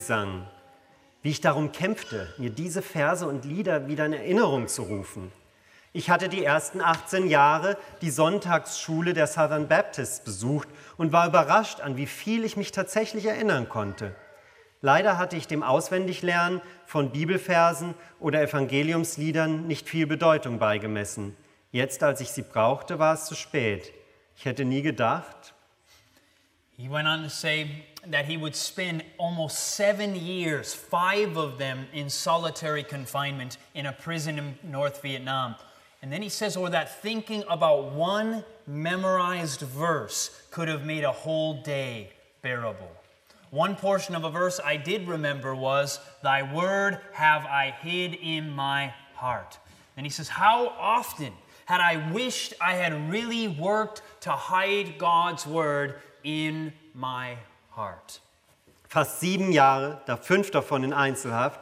sang, wie ich darum kämpfte, mir diese Verse und Lieder wieder in Erinnerung zu rufen. Ich hatte die ersten 18 Jahre die Sonntagsschule der Southern Baptists besucht und war überrascht, an wie viel ich mich tatsächlich erinnern konnte. Leider hatte ich dem Auswendiglernen von Bibelversen oder Evangeliumsliedern nicht viel Bedeutung beigemessen. Jetzt, als ich sie brauchte, war es zu spät. Ich hätte nie gedacht. He went on to say that he would spend almost 7 years, 5 of them in solitary confinement in a prison in North Vietnam. And then he says, or that thinking about one memorized verse could have made a whole day bearable. One portion of a verse I did remember was, "Thy word have I hid in my heart." And he says, how often had I wished I had really worked to hide God's word in my heart. Fast 7 Jahre, 5 davon in Einzelhaft.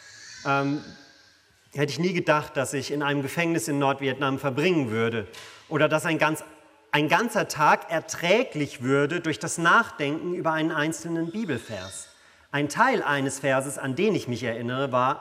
Hätte ich nie gedacht, dass ich in einem Gefängnis in Nordvietnam verbringen würde oder dass ein ganzer Tag erträglich würde durch das Nachdenken über einen einzelnen Bibelvers. Ein Teil eines Verses, an den ich mich erinnerte,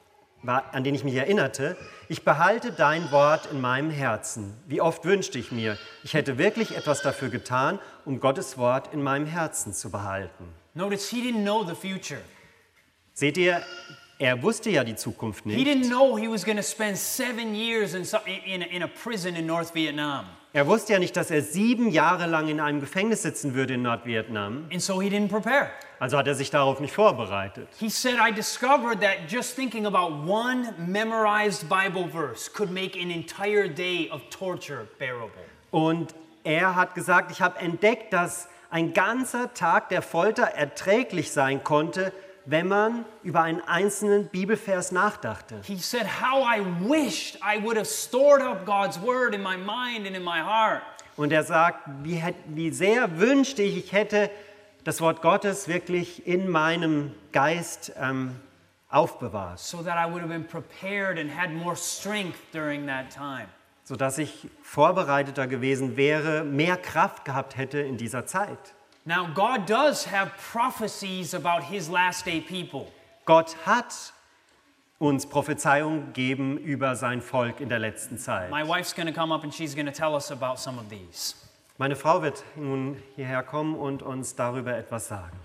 ich behalte dein Wort in meinem Herzen. Wie oft wünschte ich mir, ich hätte wirklich etwas dafür getan, um Gottes Wort in meinem Herzen zu behalten. Notice he didn't know the future. Seht ihr, er wusste ja die Zukunft He nicht. didn't know he was going to spend 7 years in a prison in North Vietnam. Er wusste ja nicht, dass er 7 Jahre lang in einem Gefängnis sitzen würde in Nordvietnam. And so he didn't prepare. Also hat er sich darauf nicht vorbereitet. He said, I discovered that just thinking about one memorized Bible verse could make an entire day of torture bearable. Und er hat gesagt, ich habe entdeckt, dass ein ganzer Tag der Folter erträglich sein konnte, wenn man über einen einzelnen Bibelvers nachdachte. He said, how I wished I would have stored up God's word in my mind and in my heart. Und er sagt, wie sehr wünschte ich, ich hätte das Wort Gottes wirklich in meinem Geist aufbewahrt. So that I would have been prepared and had more strength during that time. Sodass ich vorbereiteter gewesen wäre, mehr Kraft gehabt hätte in dieser Zeit. Now, God does have prophecies about his last day people. Gott hat uns Prophezeiungen gegeben über sein Volk in der letzten Zeit. My wife's going to come up and she's going to tell us about some of these. Meine Frau wird nun hierher kommen und uns darüber etwas sagen.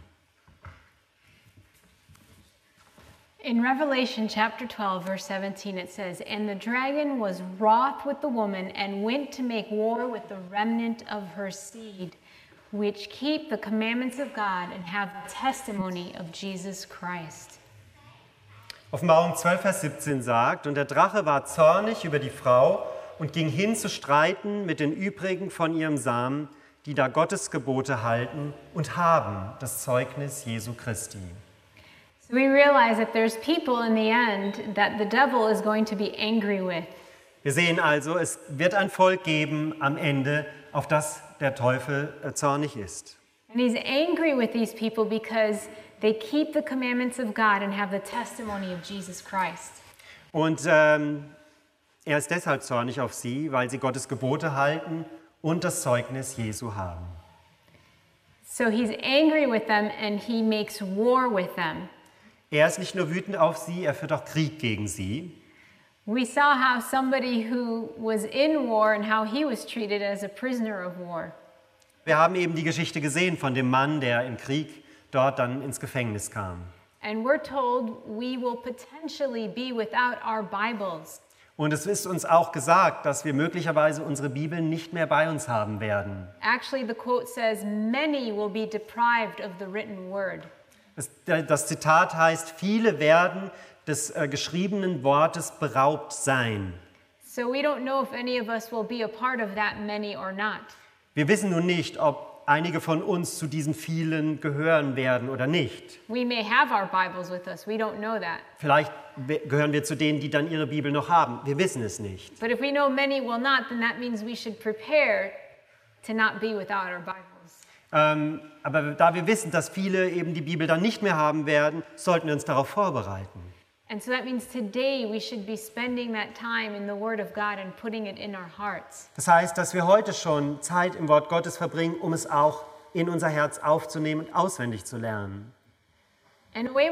In Revelation chapter 12, verse 17, it says, "And the dragon was wroth with the woman and went to make war with the remnant of her seed, which keep the commandments of God and have the testimony of Jesus Christ." Offenbarung 12, Vers 17 sagt, und der Drache war zornig über die Frau und ging hin zu streiten mit den übrigen von ihrem Samen, die da Gottes Gebote halten und haben das Zeugnis Jesu Christi. So we realize that there's people in the end that the devil is going to be angry with. Wir sehen also, es wird ein Volk geben am Ende, auf das der Teufel zornig ist. And he's angry with these people because they keep the commandments of God and have the testimony of Jesus Christ. Und er ist deshalb zornig auf sie, weil sie Gottes Gebote halten und das Zeugnis Jesu haben. So he's angry with them and he makes war with them. Er ist nicht nur wütend auf sie, er führt auch Krieg gegen sie. We saw how somebody who was in war and how he was treated as a prisoner of war. Wir haben eben die Geschichte gesehen von dem Mann, der im Krieg dort dann ins Gefängnis kam. And we're told we will potentially be without our Bibles. Und es ist uns auch gesagt, dass wir möglicherweise unsere Bibeln nicht mehr bei uns haben werden. Actually, the quote says, "Many will be deprived of the written word." Das Zitat heißt, viele werden des geschriebenen Wortes beraubt sein. So we don't know if any of us will be a part of that many or not. Wir wissen nun nicht, ob einige von uns zu diesen vielen gehören werden oder nicht. We may have our Bibles with us. We don't know that. Vielleicht gehören wir zu denen, die dann ihre Bibel noch haben. Wir wissen es nicht. But if we know many will not, then that means we should prepare to not be without our Bibles. Aber da wir wissen, dass viele eben die Bibel dann nicht mehr haben werden, sollten wir uns darauf vorbereiten. And so that means today we should be spending that time in the Word of God and putting it in our hearts. Das heißt, dass wir heute schon Zeit im Wort Gottes verbringen, um es auch in unser Herz aufzunehmen und auswendig zu lernen. And away